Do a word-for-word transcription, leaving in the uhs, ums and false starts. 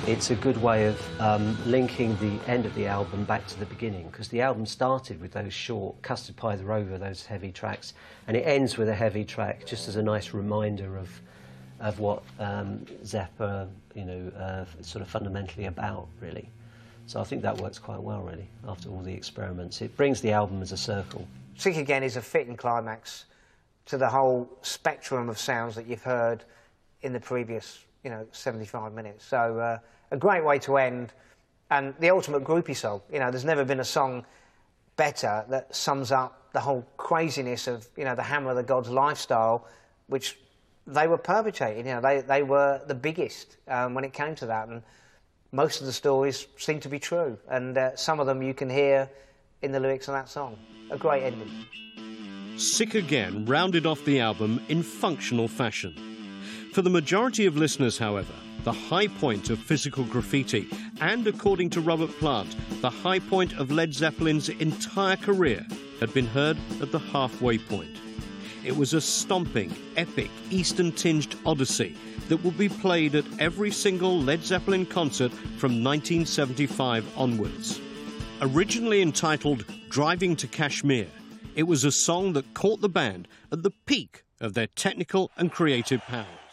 It's a good way of um, linking the end of the album back to the beginning, because the album started with those short Custard Pie the Rover, those heavy tracks, and it ends with a heavy track, just as a nice reminder of of what um, Zappa, you know, uh, sort of fundamentally about, really. So I think that works quite well, really, after all the experiments. It brings the album as a circle. Sick Again is a fitting climax to the whole spectrum of sounds that you've heard in the previous, you know, seventy-five minutes. So uh, a great way to end, and the ultimate groupie song. You know, there's never been a song better that sums up the whole craziness of, you know, the Hammer of the Gods lifestyle, which they were perpetrating. You know, they, they were the biggest um, when it came to that, and most of the stories seem to be true, and uh, some of them you can hear in the lyrics of that song. A great ending. Sick Again rounded off the album in functional fashion. For the majority of listeners, however, the high point of Physical Graffiti, and according to Robert Plant, the high point of Led Zeppelin's entire career, had been heard at the halfway point. It was a stomping, epic, Eastern-tinged odyssey that will be played at every single Led Zeppelin concert from nineteen seventy-five onwards. Originally entitled Driving to Kashmir, it was a song that caught the band at the peak of their technical and creative power.